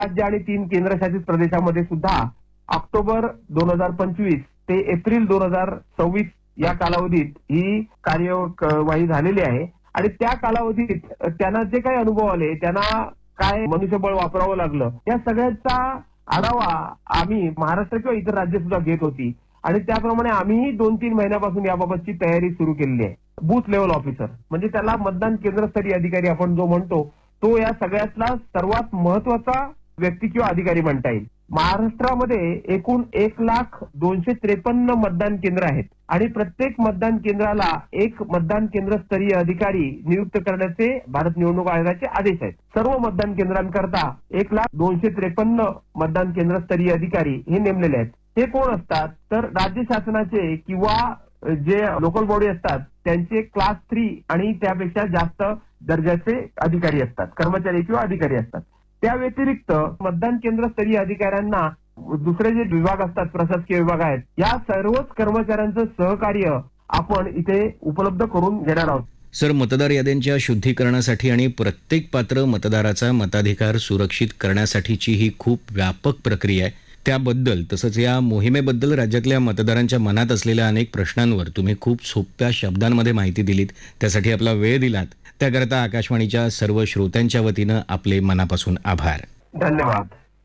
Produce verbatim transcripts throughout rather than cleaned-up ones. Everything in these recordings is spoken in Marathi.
राज्य आणि तीन केंद्रशासित प्रदेशामध्ये सुद्धा ऑक्टोबर दोन हजार पंचवीस ते एप्रिल दोन हजार सव्वीस या कालावधीत ही कार्यवाही झालेली आहे. आणि त्या कालावधीत त्यांना जे काही अनुभव आले, त्यांना काय मनुष्यबळ वापरावं लागलं, या सगळ्याचा आढावा आम्ही महाराष्ट्र किंवा इतर राज्य सुद्धा घेत होती. आणि त्याप्रमाणे आम्हीही दोन तीन महिन्यापासून याबाबतची तयारी सुरू केलेली आहे. बूथ लेव्हल ऑफिसर म्हणजे त्याला मतदान केंद्रस्तरीय अधिकारी आपण जो म्हणतो, तो या सगळ्यातला सर्वात महत्वाचा व्यक्ती किंवा अधिकारी म्हणता येईल. महाराष्ट्रामध्ये एकूण एक लाख दोनशे त्रेपन्न मतदान केंद्र आहेत आणि प्रत्येक मतदान केंद्राला एक मतदान केंद्र स्तरीय अधिकारी नियुक्त करण्याचे भारत निवडणूक आयोगाचे आदेश आहेत. सर्व मतदान केंद्रांकरता एक लाख दोनशे त्रेपन्न मतदान केंद्र स्तरीय अधिकारी हे नेमलेले आहेत. हे कोण असतात तर राज्य शासनाचे किंवा जे लोकल बॉडी असतात त्यांचे क्लास थ्री आणि त्यापेक्षा जास्त दर्जाचे अधिकारी असतात, कर्मचारी किंवा अधिकारी असतात. त्या व्यतिरिक्त मतदान केंद्र स्तरीय अधिकाऱ्यांना दुसरे जे विभाग असतात, प्रशासकीय विभाग आहेत, या सर्वच कर्मचाऱ्यांचं सहकार्य आपण इथे उपलब्ध करून घेणार आहोत. सर, मतदार याद्यांच्या शुद्धीकरणासाठी आणि प्रत्येक पात्र मतदाराचा मताधिकार सुरक्षित करण्यासाठीची ही खूप व्यापक प्रक्रिया आहे. त्याबद्दल तसंच या मोहिमेबद्दल राज्यातल्या मतदारांच्या मनात असलेल्या अनेक प्रश्नांवर तुम्ही खूप सोप्या शब्दांमध्ये माहिती दिलीत. त्यासाठी आपला वेळ दिलात, त्याकरता आकाशवाणीच्या सर्व श्रोत्यांच्या वतीनं आपले मनापासून आभार. धन्यवाद.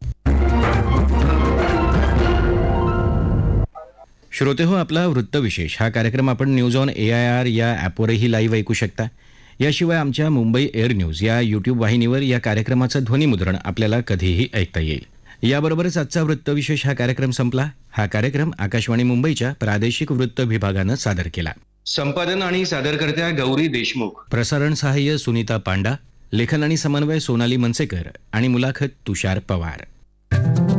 श्रोते हो, आपला वृत्तविशेष हा कार्यक्रम आपण news on A I R या ॲपवरही लाईव्ह ऐकू शकता. याशिवाय आमच्या मुंबई एअर न्यूज या यूट्यूब वाहिनीवर या कार्यक्रमाचं ध्वनिमुद्रण आपल्याला कधीही ऐकता येईल. याबरोबरच आजचा वृत्तविशेष हा कार्यक्रम संपला. हा कार्यक्रम आकाशवाणी मुंबईच्या प्रादेशिक वृत्त विभागानं सादर केला. संपादन आणि सादरकर्त्या गौरी देशमुख, प्रसारण सहाय्य सुनीता पांडा, लेखन आणि समन्वय सोनाली मनसेकर आणि मुलाखत तुषार पवार.